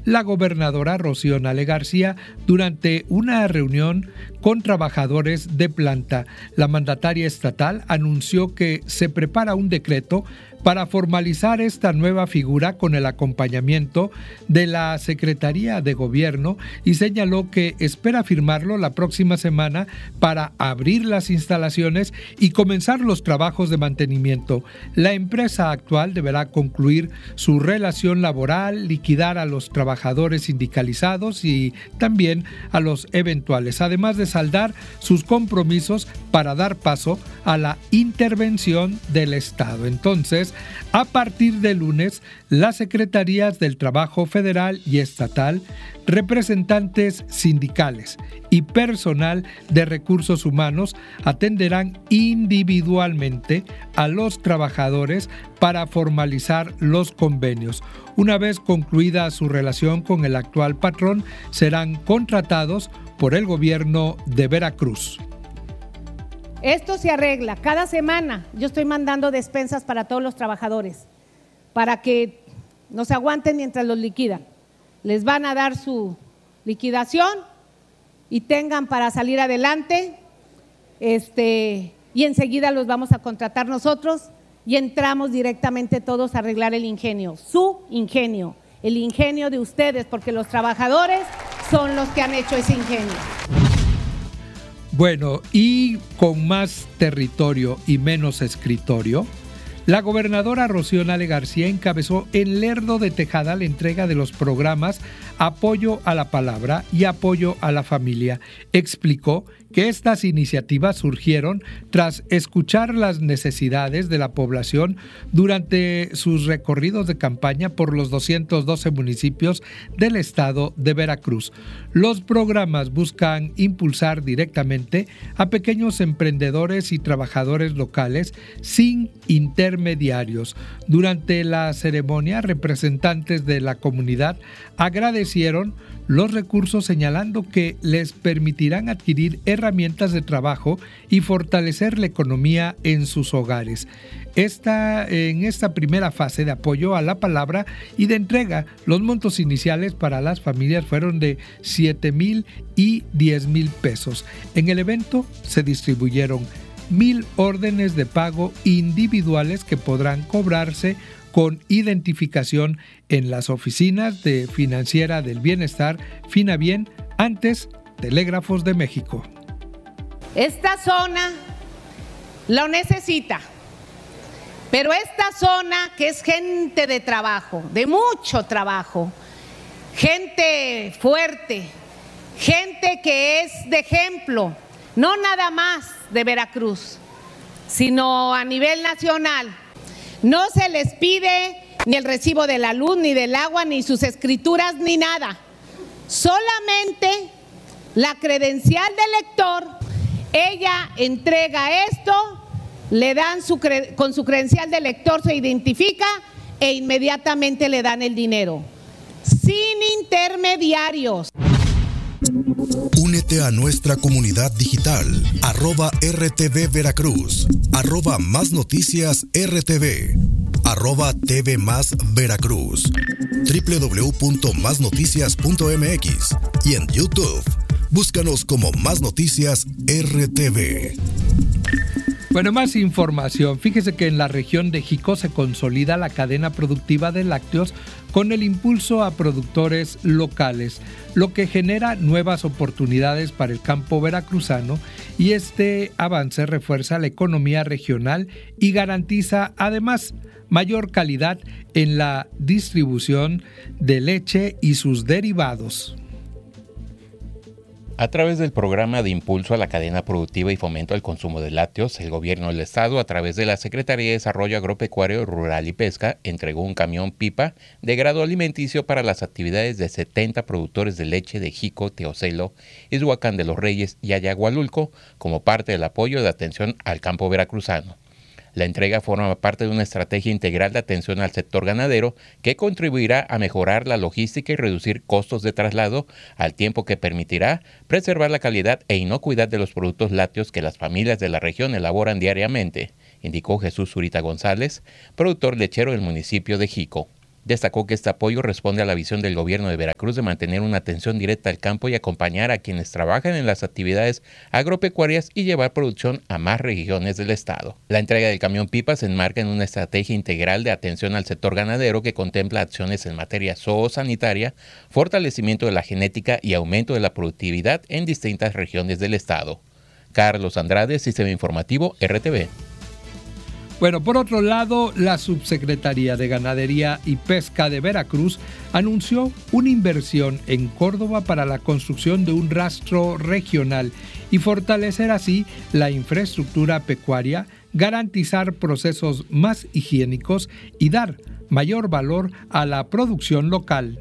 la gobernadora Rocío Nale García durante una reunión con trabajadores de planta. La mandataria estatal anunció que se prepara un decreto para formalizar esta nueva figura con el acompañamiento de la Secretaría de Gobierno y señaló que espera firmarlo la próxima semana para abrir las instalaciones y comenzar los trabajos de mantenimiento. La empresa actual deberá concluir su relación laboral, liquidar a los trabajadores sindicalizados y también a los eventuales, además de saldar sus compromisos para dar paso a la intervención del Estado. Entonces, a partir de lunes, las secretarías del Trabajo Federal y Estatal, representantes sindicales y personal de recursos humanos atenderán individualmente a los trabajadores para formalizar los convenios. Una vez concluida su relación con el actual patrón, serán contratados por el gobierno de Veracruz. Esto se arregla. Cada semana yo estoy mandando despensas para todos los trabajadores, para que nos aguanten mientras los liquidan. Les van a dar su liquidación y tengan para salir adelante, y enseguida los vamos a contratar nosotros y entramos directamente todos a arreglar el ingenio, su ingenio, el ingenio de ustedes, porque los trabajadores son los que han hecho ese ingenio. Bueno, y con más territorio y menos escritorio, la gobernadora Rocío Nale García encabezó en Lerdo de Tejada la entrega de los programas Apoyo a la Palabra y Apoyo a la Familia. Explicó que estas iniciativas surgieron tras escuchar las necesidades de la población durante sus recorridos de campaña por los 212 municipios del estado de Veracruz. Los programas buscan impulsar directamente a pequeños emprendedores y trabajadores locales sin intermediarios. Durante la ceremonia, representantes de la comunidad agradecieron los recursos, señalando que les permitirán adquirir herramientas de trabajo y fortalecer la economía en sus hogares. En esta primera fase de apoyo a la palabra y de entrega, los montos iniciales para las familias fueron de 7,000 y 10,000 pesos. En el evento se distribuyeron 1,000 órdenes de pago individuales que podrán cobrarse con identificación en las oficinas de Financiera del Bienestar, Finabien, antes Telégrafos de México. Esta zona lo necesita, pero esta zona que es gente de trabajo, de mucho trabajo, gente fuerte, gente que es de ejemplo, no nada más de Veracruz, sino a nivel nacional. No se les pide ni el recibo de la luz, ni del agua, ni sus escrituras, ni nada. Solamente la credencial del lector. Ella entrega esto, le dan con su credencial de lector, se identifica e inmediatamente le dan el dinero. Sin intermediarios. Únete a nuestra comunidad digital, @RTV Veracruz, @Más Noticias RTV, @TV Más Veracruz, www.masnoticias.mx y en YouTube. Búscanos como Más Noticias RTV. Bueno, más información. Fíjese que en la región de Jico se consolida la cadena productiva de lácteos con el impulso a productores locales, lo que genera nuevas oportunidades para el campo veracruzano, y este avance refuerza la economía regional y garantiza además mayor calidad en la distribución de leche y sus derivados. A través del programa de impulso a la cadena productiva y fomento al consumo de lácteos, el gobierno del estado, a través de la Secretaría de Desarrollo Agropecuario, Rural y Pesca, entregó un camión pipa de grado alimenticio para las actividades de 70 productores de leche de Jico, Teocelo, Izhuacán de los Reyes y Ayagualulco, como parte del apoyo de atención al campo veracruzano. La entrega forma parte de una estrategia integral de atención al sector ganadero que contribuirá a mejorar la logística y reducir costos de traslado, al tiempo que permitirá preservar la calidad e inocuidad de los productos lácteos que las familias de la región elaboran diariamente, indicó Jesús Zurita González, productor lechero del municipio de Jico. Destacó que este apoyo responde a la visión del gobierno de Veracruz de mantener una atención directa al campo y acompañar a quienes trabajan en las actividades agropecuarias y llevar producción a más regiones del estado. La entrega del camión pipa se enmarca en una estrategia integral de atención al sector ganadero que contempla acciones en materia zoosanitaria, fortalecimiento de la genética y aumento de la productividad en distintas regiones del estado. Carlos Andrade, Sistema Informativo RTV. Bueno, por otro lado, la Subsecretaría de Ganadería y Pesca de Veracruz anunció una inversión en Córdoba para la construcción de un rastro regional y fortalecer así la infraestructura pecuaria, garantizar procesos más higiénicos y dar mayor valor a la producción local.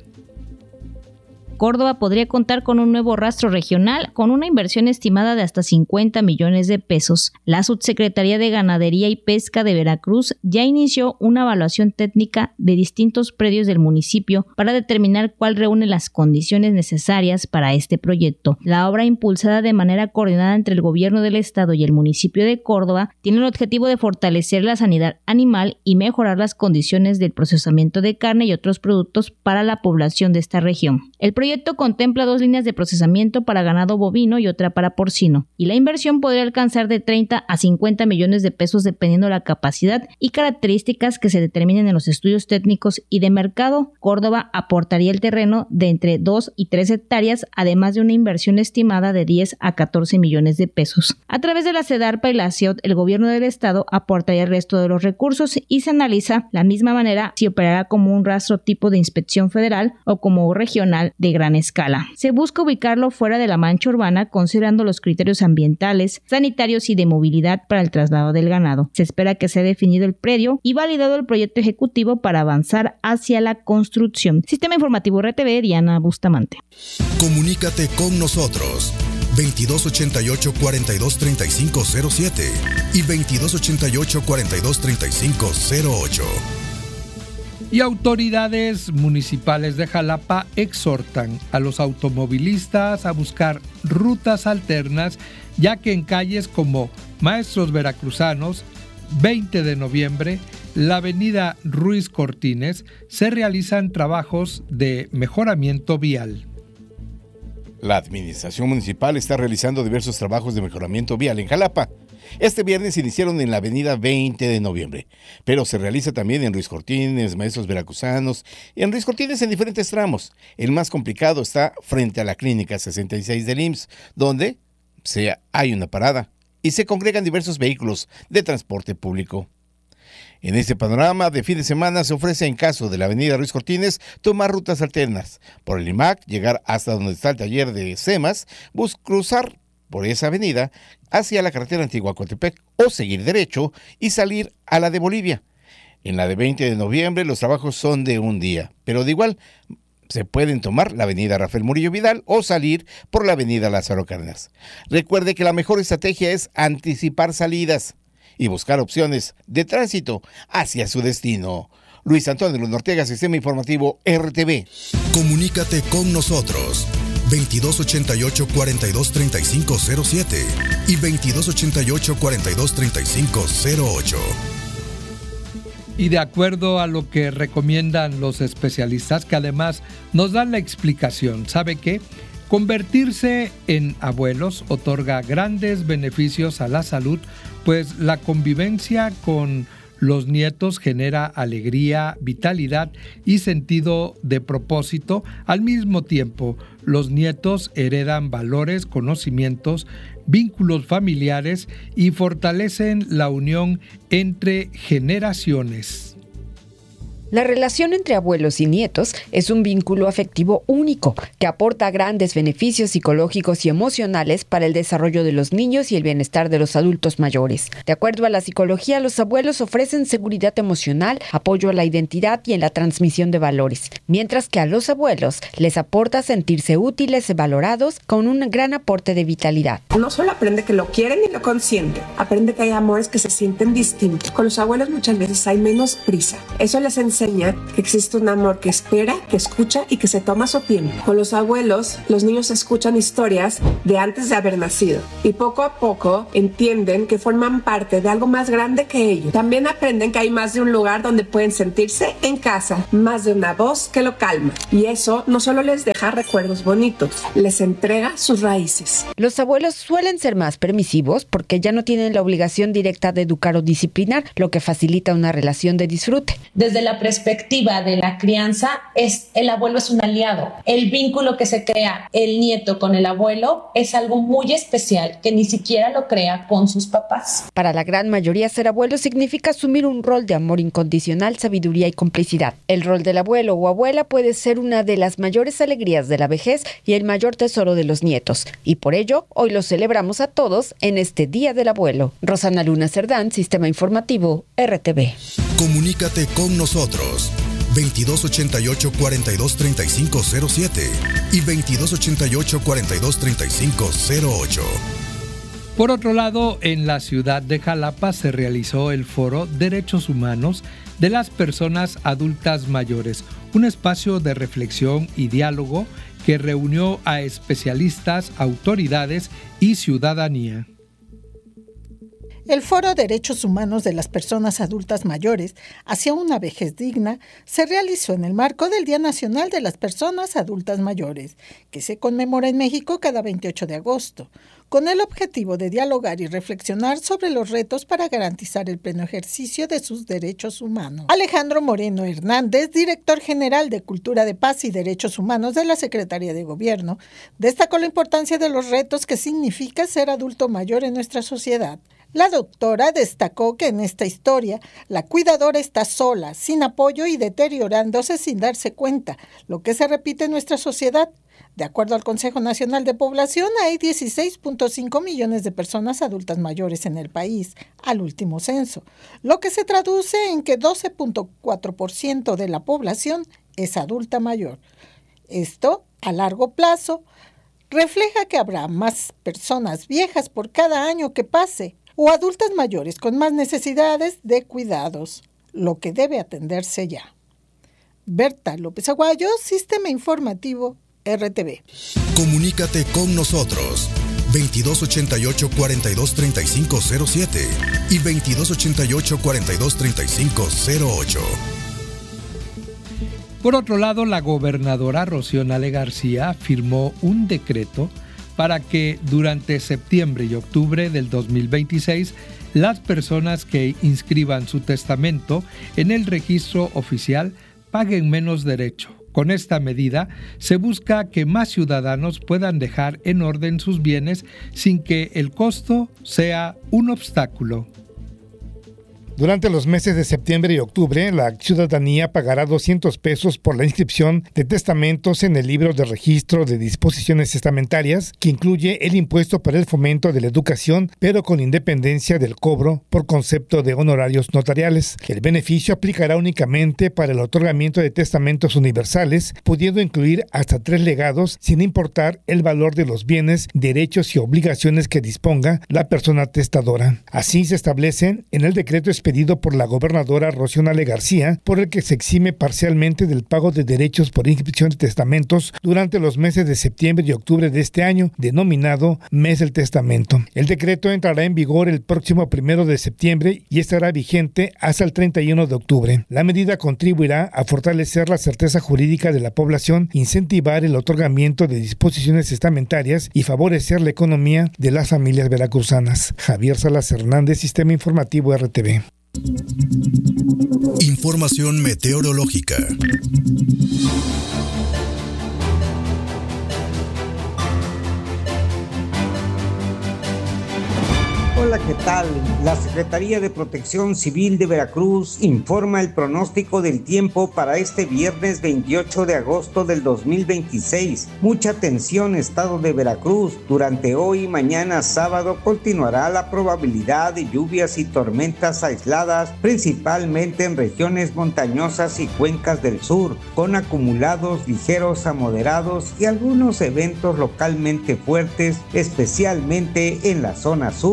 Córdoba podría contar con un nuevo rastro regional con una inversión estimada de hasta 50 millones de pesos. La Subsecretaría de Ganadería y Pesca de Veracruz ya inició una evaluación técnica de distintos predios del municipio para determinar cuál reúne las condiciones necesarias para este proyecto. La obra, impulsada de manera coordinada entre el gobierno del estado y el municipio de Córdoba, tiene el objetivo de fortalecer la sanidad animal y mejorar las condiciones del procesamiento de carne y otros productos para la población de esta región. El proyecto contempla 2 líneas de procesamiento para ganado bovino y otra para porcino, y la inversión podría alcanzar de 30 a 50 millones de pesos dependiendo la capacidad y características que se determinen en los estudios técnicos y de mercado. Córdoba aportaría el terreno de entre 2 y 3 hectáreas, además de una inversión estimada de 10 a 14 millones de pesos. A través de la SEDARPA y la CIOT, el gobierno del estado aportaría el resto de los recursos y se analiza la misma manera si operará como un rastro tipo de inspección federal o como regional de gran escala. Se busca ubicarlo fuera de la mancha urbana, considerando los criterios ambientales, sanitarios y de movilidad para el traslado del ganado. Se espera que sea definido el predio y validado el proyecto ejecutivo para avanzar hacia la construcción. Sistema Informativo RTV, Diana Bustamante. Comunícate con nosotros 2288-423507 y 2288-423508. Y autoridades municipales de Jalapa exhortan a los automovilistas a buscar rutas alternas, ya que en calles como Maestros Veracruzanos, 20 de noviembre, la avenida Ruiz Cortines, se realizan trabajos de mejoramiento vial. La administración municipal está realizando diversos trabajos de mejoramiento vial en Jalapa. Este viernes iniciaron en la avenida 20 de noviembre, pero se realiza también en Ruiz Cortines, Maestros Veracruzanos, y en Ruiz Cortines en diferentes tramos. El más complicado está frente a la Clínica 66 del IMSS, donde hay una parada y se congregan diversos vehículos de transporte público. En este panorama de fin de semana se ofrece, en caso de la avenida Ruiz Cortines, tomar rutas alternas. Por el IMAC, llegar hasta donde está el taller de SEMAS, cruzar por esa avenida hacia la carretera Antigua-Coatepec o seguir derecho y salir a la de Bolivia. En la de 20 de noviembre los trabajos son de un día, pero de igual se pueden tomar la avenida Rafael Murillo Vidal o salir por la avenida Lázaro Cárdenas. Recuerde que la mejor estrategia es anticipar salidas y buscar opciones de tránsito hacia su destino. Luis Antonio Luna Ortega, Sistema Informativo RTV. Comunícate con nosotros 2288-423507 y 2288-423508. Y de acuerdo a lo que recomiendan los especialistas, que además nos dan la explicación, ¿sabe qué? Convertirse en abuelos otorga grandes beneficios a la salud, pues la convivencia con los nietos genera alegría, vitalidad y sentido de propósito. Al mismo tiempo, los nietos heredan valores, conocimientos, vínculos familiares y fortalecen la unión entre generaciones. La relación entre abuelos y nietos es un vínculo afectivo único que aporta grandes beneficios psicológicos y emocionales para el desarrollo de los niños y el bienestar de los adultos mayores. De acuerdo a la psicología, los abuelos ofrecen seguridad emocional, apoyo a la identidad y en la transmisión de valores, mientras que a los abuelos les aporta sentirse útiles y valorados con un gran aporte de vitalidad. No solo aprende que lo quieren y lo consienten, aprende que hay amores que se sienten distintos. Con los abuelos muchas veces hay menos prisa. Eso les enseña enseña que existe un amor que espera, que escucha y que se toma su tiempo. Con los abuelos, los niños escuchan historias de antes de haber nacido y poco a poco entienden que forman parte de algo más grande que ellos. También aprenden que hay más de un lugar donde pueden sentirse en casa, más de una voz que lo calma. Y eso no solo les deja recuerdos bonitos, les entrega sus raíces. Los abuelos suelen ser más permisivos porque ya no tienen la obligación directa de educar o disciplinar, lo que facilita una relación de disfrute. Desde la perspectiva de la crianza, el abuelo es un aliado. El vínculo que se crea el nieto con el abuelo es algo muy especial que ni siquiera lo crea con sus papás. Para la gran mayoría, ser abuelo significa asumir un rol de amor incondicional, sabiduría y complicidad. El rol del abuelo o abuela puede ser una de las mayores alegrías de la vejez y el mayor tesoro de los nietos. Y por ello, hoy lo celebramos a todos en este Día del Abuelo. Rosana Luna Cerdán, Sistema Informativo, RTV. Comunícate con nosotros. 2288-423507 y 2288-423508. Por otro lado, en la ciudad de Jalapa se realizó el foro Derechos Humanos de las Personas Adultas Mayores, un espacio de reflexión y diálogo que reunió a especialistas, autoridades y ciudadanía. El Foro Derechos Humanos de las Personas Adultas Mayores hacia una vejez digna se realizó en el marco del Día Nacional de las Personas Adultas Mayores, que se conmemora en México cada 28 de agosto, con el objetivo de dialogar y reflexionar sobre los retos para garantizar el pleno ejercicio de sus derechos humanos. Alejandro Moreno Hernández, director general de Cultura de Paz y Derechos Humanos de la Secretaría de Gobierno, destacó la importancia de los retos que significa ser adulto mayor en nuestra sociedad. La doctora destacó que en esta historia la cuidadora está sola, sin apoyo y deteriorándose sin darse cuenta, lo que se repite en nuestra sociedad. De acuerdo al Consejo Nacional de Población, hay 16.5 millones de personas adultas mayores en el país, al último censo, lo que se traduce en que 12.4% de la población es adulta mayor. Esto, a largo plazo, refleja que habrá más personas viejas por cada año que pase, o adultas mayores con más necesidades de cuidados, lo que debe atenderse ya. Berta López Aguayo, Sistema Informativo, RTV. Comunícate con nosotros. 2288-423507 y 2288-423508. Por otro lado, la gobernadora Rocío Nale García firmó un decreto para que durante septiembre y octubre del 2026 las personas que inscriban su testamento en el registro oficial paguen menos derecho. Con esta medida se busca que más ciudadanos puedan dejar en orden sus bienes sin que el costo sea un obstáculo. Durante los meses de septiembre y octubre, la ciudadanía pagará 200 pesos por la inscripción de testamentos en el libro de registro de disposiciones testamentarias, que incluye el impuesto para el fomento de la educación, pero con independencia del cobro por concepto de honorarios notariales. El beneficio aplicará únicamente para el otorgamiento de testamentos universales, pudiendo incluir hasta 3 legados, sin importar el valor de los bienes, derechos y obligaciones que disponga la persona testadora. Así se establecen en el decreto pedido por la gobernadora Rocío Nale García, por el que se exime parcialmente del pago de derechos por inscripción de testamentos durante los meses de septiembre y octubre de este año, denominado Mes del Testamento. El decreto entrará en vigor el próximo 1 de septiembre y estará vigente hasta el 31 de octubre. La medida contribuirá a fortalecer la certeza jurídica de la población, incentivar el otorgamiento de disposiciones testamentarias y favorecer la economía de las familias veracruzanas. Javier Salas Hernández, Sistema Informativo RTV. Información meteorológica. Hola, ¿qué tal? La Secretaría de Protección Civil de Veracruz informa el pronóstico del tiempo para este viernes 28 de agosto del 2026. Mucha atención, estado de Veracruz. Durante hoy y mañana sábado continuará la probabilidad de lluvias y tormentas aisladas, principalmente en regiones montañosas y cuencas del sur, con acumulados ligeros a moderados y algunos eventos localmente fuertes, especialmente en la zona sur.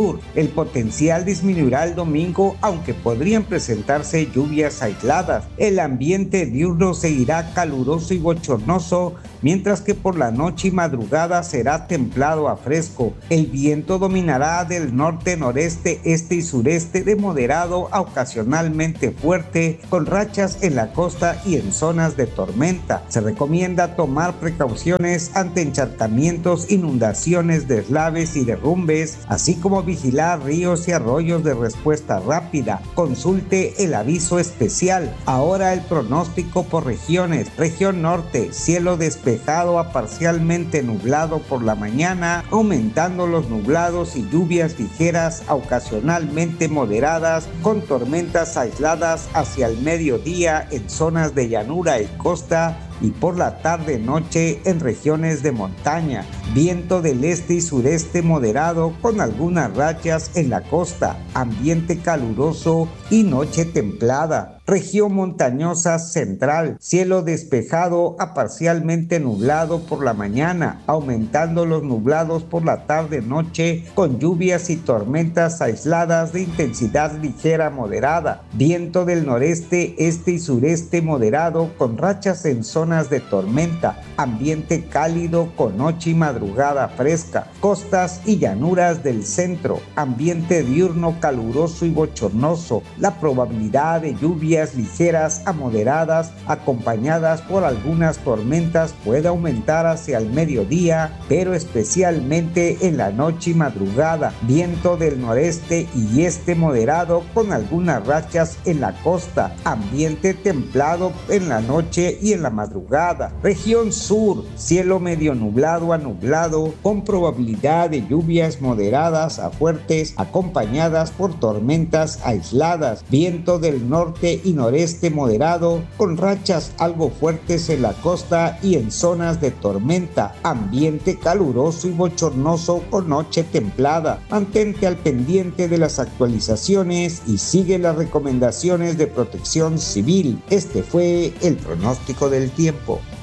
El potencial disminuirá el domingo, aunque podrían presentarse lluvias aisladas. El ambiente diurno seguirá caluroso y bochornoso, mientras que por la noche y madrugada será templado a fresco. El viento dominará del norte, noreste, este y sureste de moderado a ocasionalmente fuerte, con rachas en la costa y en zonas de tormenta. Se recomienda tomar precauciones ante encharcamientos, inundaciones, deslaves y derrumbes, así como vigilar ríos y arroyos de respuesta rápida. Consulte el aviso especial. Ahora el pronóstico por regiones. Región norte, cielo despejado a parcialmente nublado por la mañana, aumentando los nublados y lluvias ligeras a ocasionalmente moderadas, con tormentas aisladas hacia el mediodía en zonas de llanura y costa, y por la tarde-noche en regiones de montaña. Viento del este y sureste moderado con algunas rachas en la costa. Ambiente caluroso y noche templada. Región montañosa central, cielo despejado a parcialmente nublado por la mañana, aumentando los nublados por la tarde-noche con lluvias y tormentas aisladas de intensidad ligera moderada. Viento del noreste, este y sureste moderado con rachas en zonas de tormenta. Ambiente cálido con noche y madrugada fresca. Costas y llanuras del centro. Ambiente diurno caluroso y bochornoso. La probabilidad de lluvias ligeras a moderadas acompañadas por algunas tormentas puede aumentar hacia el mediodía, pero especialmente en la noche y madrugada. Viento del noreste y este moderado con algunas rachas en la costa. Ambiente templado en la noche y en la madrugada. Región sur, cielo medio nublado a nublado con probabilidad de lluvias moderadas a fuertes acompañadas por tormentas aisladas. Viento del norte y noreste moderado con rachas algo fuertes en la costa y en zonas de tormenta. Ambiente caluroso y bochornoso con noche templada. Mantente al pendiente de las actualizaciones y sigue las recomendaciones de Protección Civil. Este fue el pronóstico del tiempo.